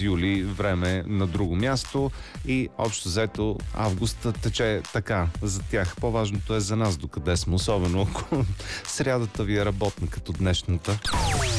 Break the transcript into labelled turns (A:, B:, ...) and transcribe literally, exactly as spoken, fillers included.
A: юли време на друго място и общо взето августа тече така за тях. По-важното е за нас докъде сме, особено ако срядата ви е работна като днешната.